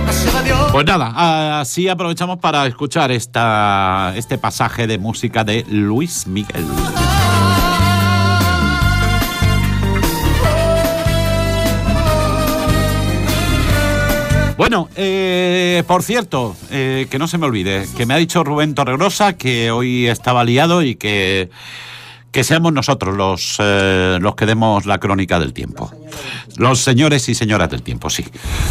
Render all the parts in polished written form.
Pues nada, así aprovechamos para escuchar este pasaje de música de Luis Miguel. Bueno, por cierto, que no se me olvide, que me ha dicho Rubén Torregrosa que hoy estaba liado y que seamos nosotros los que demos la crónica del tiempo. Los señores y señoras del tiempo, sí.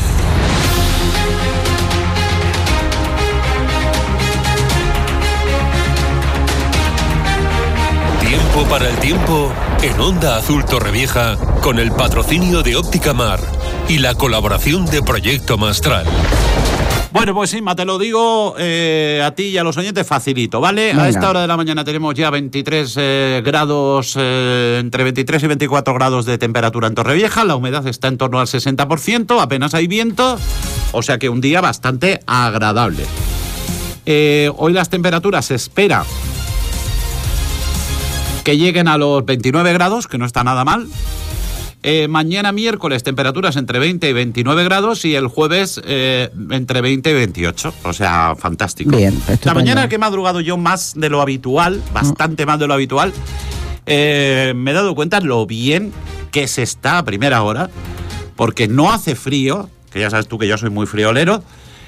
Tiempo para el tiempo en Onda Azul Torrevieja, con el patrocinio de Óptica Mar y la colaboración de Proyecto Mastral. Bueno, pues sí, te lo digo a ti y a los oyentes facilito, ¿vale? Venga. A esta hora de la mañana tenemos ya 23 grados, entre 23 y 24 grados de temperatura en Torrevieja, la humedad está en torno al 60%, apenas hay viento, o sea que un día bastante agradable. Hoy las temperaturas se espera que lleguen a los 29 grados, que no está nada mal. Mañana miércoles temperaturas entre 20 y 29 grados y el jueves entre 20 y 28. O sea, fantástico. Bien, estupendo. La mañana que he madrugado yo más de lo habitual, bastante más de lo habitual, me he dado cuenta lo bien que se está a primera hora, porque no hace frío, que ya sabes tú que yo soy muy friolero,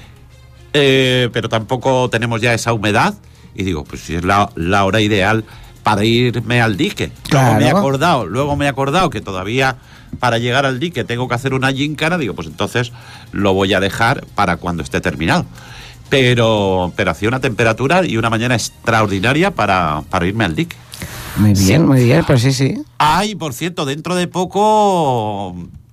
pero tampoco tenemos ya esa humedad. Y digo, pues si es la hora ideal para irme al dique. Claro. Luego me he acordado que todavía para llegar al dique tengo que hacer una gincana. Digo, pues entonces lo voy a dejar para cuando esté terminado. Pero hacía una temperatura y una mañana extraordinaria para irme al dique. Muy bien, pues sí. Ay, por cierto, dentro de poco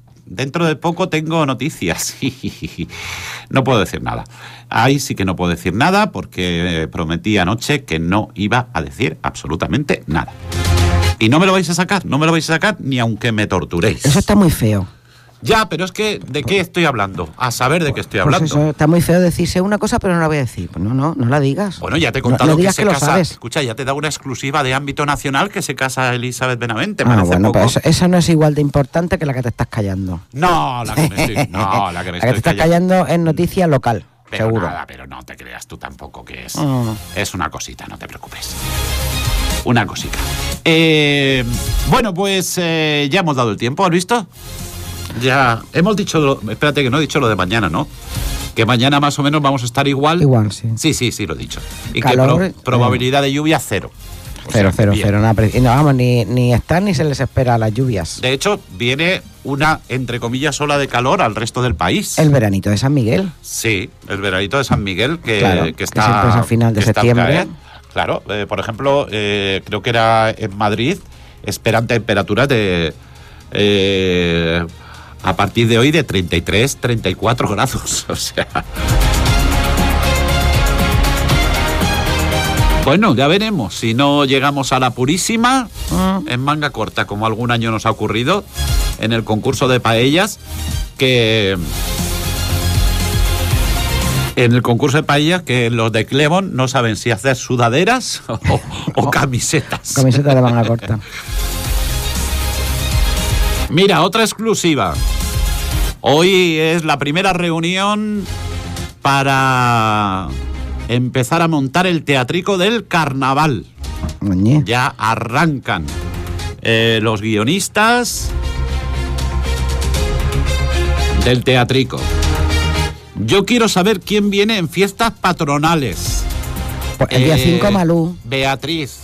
tengo noticias. No puedo decir nada. Ahí sí que no puedo decir nada porque prometí anoche que no iba a decir absolutamente nada. Y no me lo vais a sacar ni aunque me torturéis. Eso está muy feo. Ya, pero es que, ¿de qué estoy hablando? A saber de qué estoy hablando. Pues eso, está muy feo decirse una cosa, pero no la voy a decir. Pues no la digas. Bueno, ya te he contado no que digas se que casa. lo sabes. Escucha, ya te da una exclusiva de ámbito nacional que se casa Elizabeth Benavente. Bueno, poco. pues eso no es igual de importante que la que te estás callando. No, la que me estoy La que te estás callando es noticia local. Pero seguro. Nada, pero no te creas tú tampoco que es una cosita, no te preocupes. Una cosita. Bueno, pues ya hemos dado el tiempo, ¿has visto? Ya hemos dicho, espérate que no he dicho lo de mañana, ¿no? Que mañana más o menos vamos a estar igual. Igual, sí. Sí, lo he dicho. Y calor, que probabilidad de lluvia cero. Cero. Y no vamos, ni están ni se les espera las lluvias. De hecho, viene una, entre comillas, ola de calor al resto del país. El veranito de San Miguel. Sí, el veranito de San Miguel, que está... Que siempre es a final de septiembre. Claro, por ejemplo, creo que era en Madrid, esperan temperaturas de... a partir de hoy de 33, 34 grados, o sea... Bueno, ya veremos. Si no llegamos a la purísima, en manga corta, como algún año nos ha ocurrido, en el concurso de paellas, que... En el concurso de paellas, que los de Clevon no saben si hacer sudaderas o camisetas. Camisetas de manga corta. Mira, otra exclusiva. Hoy es la primera reunión para empezar a montar el teatrico del carnaval. Oñe. Ya arrancan los guionistas del teatrico. Yo quiero saber quién viene en fiestas patronales. Pues el día 5 Malú. Beatriz.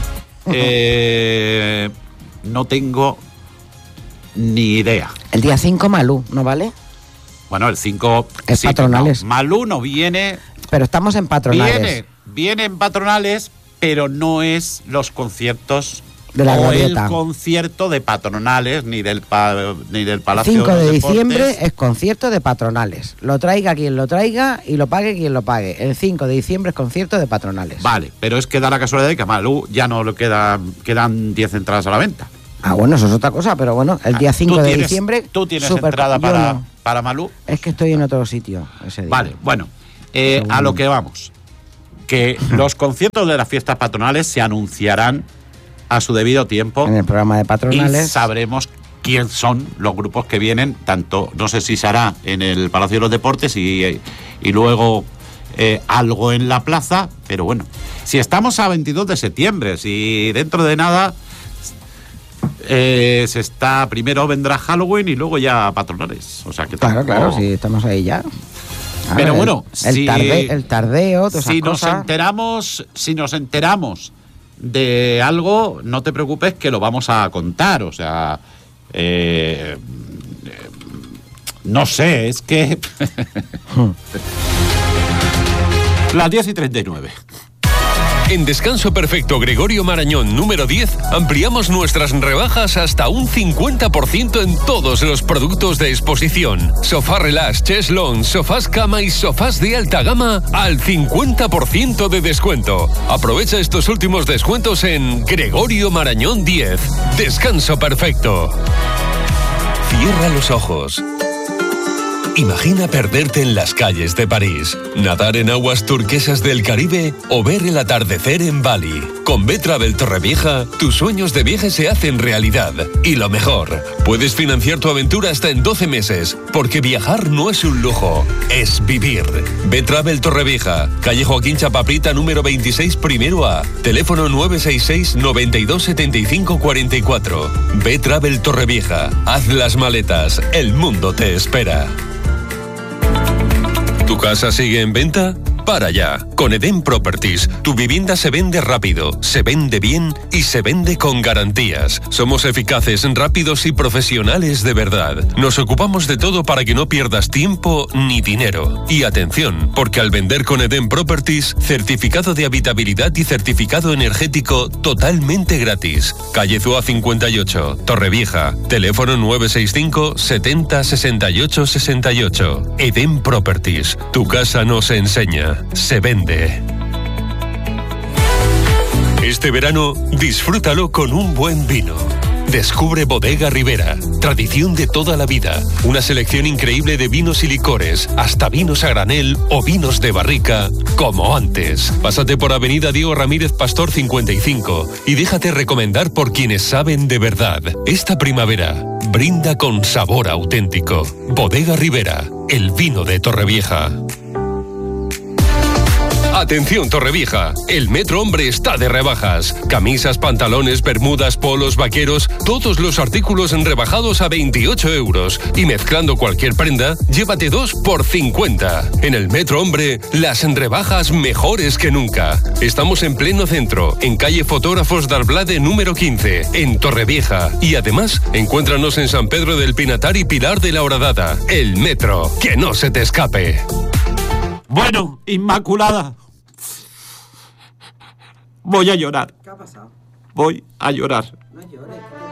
No tengo ni idea. El día 5 Malú, ¿no vale? Bueno, el 5... Es sí, patronales. No. Malú no viene... Pero estamos en patronales. Viene en patronales, pero no es los conciertos... De la glorieta. El concierto de patronales, ni del Palacio 5 de Deportes. diciembre es concierto de patronales. Lo traiga quien lo traiga y lo pague quien lo pague. El 5 de diciembre es concierto de patronales. Vale, pero es que da la casualidad de que a Malú ya no le quedan 10 entradas a la venta. Ah, bueno, eso es otra cosa, pero bueno, el día 5 de diciembre... ¿Tú tienes entrada para Malú? Es que estoy en otro sitio ese día. Vale, bueno, a lo que vamos. Que los conciertos de las fiestas patronales se anunciarán a su debido tiempo. En el programa de patronales. Y sabremos quién son los grupos que vienen, tanto, no sé si se hará en el Palacio de los Deportes y luego algo en la plaza, pero bueno, si estamos a 22 de septiembre, si dentro de nada primero vendrá Halloween y luego ya patronales, o sea que claro, sí, estamos ahí ya. Pero bueno, el tardeo, todas si esas cosas. Si nos enteramos de algo, no te preocupes que lo vamos a contar, o sea, no sé, es que las 10:39. En Descanso Perfecto Gregorio Marañón número 10 ampliamos nuestras rebajas hasta un 50% en todos los productos de exposición. Sofá relax, cheslón, sofás cama y sofás de alta gama al 50% de descuento. Aprovecha estos últimos descuentos en Gregorio Marañón 10. Descanso Perfecto. Cierra los ojos. Imagina perderte en las calles de París, nadar en aguas turquesas del Caribe o ver el atardecer en Bali. Con B-Travel Torrevieja, tus sueños de viaje se hacen realidad. Y lo mejor, puedes financiar tu aventura hasta en 12 meses, porque viajar no es un lujo, es vivir. B-Travel Torrevieja, calle Joaquín Chapaprita número 26, primero A, teléfono 966 92 75 44. B-Travel Torrevieja, haz las maletas, el mundo te espera. ¿Tu casa sigue en venta? Para ya. Con Eden Properties, tu vivienda se vende rápido, se vende bien y se vende con garantías. Somos eficaces, rápidos y profesionales de verdad. Nos ocupamos de todo para que no pierdas tiempo ni dinero. Y atención, porque al vender con Eden Properties, certificado de habitabilidad y certificado energético totalmente gratis. Calle Zúa 58, Torrevieja. Teléfono 965 70 68 68. Eden Properties. Tu casa no se enseña, se vende. Este verano, disfrútalo con un buen vino. Descubre Bodega Ribera, tradición de toda la vida. Una selección increíble de vinos y licores, hasta vinos a granel o vinos de barrica, como antes. Pásate por Avenida Diego Ramírez Pastor 55 y déjate recomendar por quienes saben de verdad. Esta primavera, brinda con sabor auténtico. Bodega Ribera, el vino de Torrevieja. Atención Torrevieja, el Metro Hombre está de rebajas. Camisas, pantalones, bermudas, polos, vaqueros, todos los artículos rebajados a 28 euros. Y mezclando cualquier prenda, llévate 2 por 50. En el Metro Hombre, las rebajas mejores que nunca. Estamos en pleno centro, en calle Fotógrafos d'Arblade número 15, en Torrevieja. Y además, encuéntranos en San Pedro del Pinatar y Pilar de la Horadada. El Metro, que no se te escape. Bueno, Inmaculada, voy a llorar. ¿Qué ha pasado? Voy a llorar. No llores.